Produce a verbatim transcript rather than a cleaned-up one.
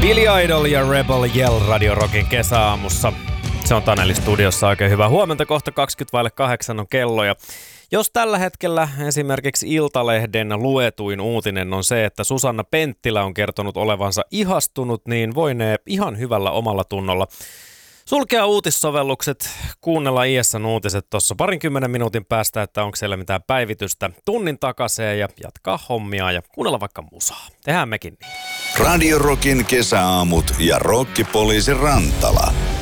Billy Idol ja Rebel Yell Radio Rockin kesäaamussa. Se on Taneli studiossa. Oikein hyvää huomenta. Kohta kaksikymmentä vaille kahdeksan on kello. Ja jos tällä hetkellä esimerkiksi Iltalehden luetuin uutinen on se, että Susanna Penttilä on kertonut olevansa ihastunut, niin voinee ihan hyvällä omalla tunnolla sulkea uutissovellukset, kuunnella I S:n uutiset tuossa parinkymmenen minuutin päästä, että onko siellä mitään päivitystä tunnin takaseen ja jatkaa hommia ja kuunnella vaikka musaa. Tehdään mekin niin. Radio Rockin kesäaamut ja Rokkipoliisi Rantala.